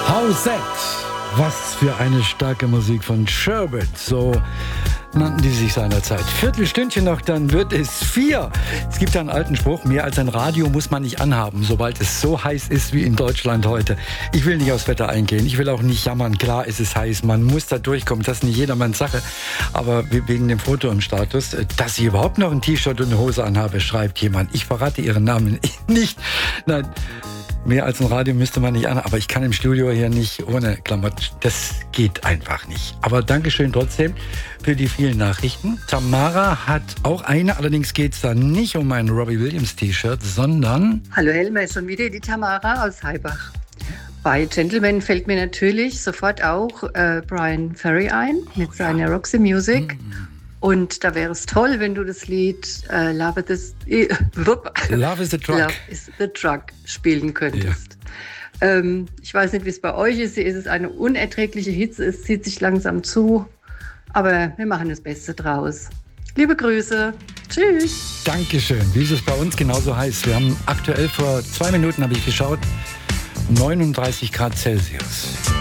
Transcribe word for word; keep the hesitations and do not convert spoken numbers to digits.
House Set. Was für eine starke Musik von Sherbet. So nannten die sich seinerzeit. Viertelstündchen noch, dann wird es vier. Es gibt ja einen alten Spruch, mehr als ein Radio muss man nicht anhaben, sobald es so heiß ist wie in Deutschland heute. Ich will nicht aufs Wetter eingehen, ich will auch nicht jammern. Klar ist es heiß, man muss da durchkommen, das ist nicht jedermanns Sache. Aber wegen dem Foto im Status, dass ich überhaupt noch ein T-Shirt und eine Hose anhabe, schreibt jemand. Ich verrate Ihren Namen nicht. Nein. Mehr als ein Radio müsste man nicht an, aber ich kann im Studio hier nicht ohne Klamotten. Das geht einfach nicht. Aber Dankeschön trotzdem für die vielen Nachrichten. Tamara hat auch eine, allerdings geht es da nicht um ein Robbie Williams T-Shirt, sondern... Hallo Helmer, schon wieder die Tamara aus Heibach. Bei Gentleman fällt mir natürlich sofort auch äh, Brian Ferry ein mit seiner Roxy Music. Mhm. Und da wäre es toll, wenn du das Lied äh, Love, is the, äh, Love is the Truck. Love is the Truck spielen könntest. Ja. Ähm, ich weiß nicht, wie es bei euch ist. Hier ist es eine unerträgliche Hitze. Es zieht sich langsam zu. Aber wir machen das Beste draus. Liebe Grüße. Tschüss. Dankeschön. Wie ist es bei uns genauso heiß? Wir haben aktuell vor zwei Minuten, habe ich geschaut, neununddreißig Grad Celsius.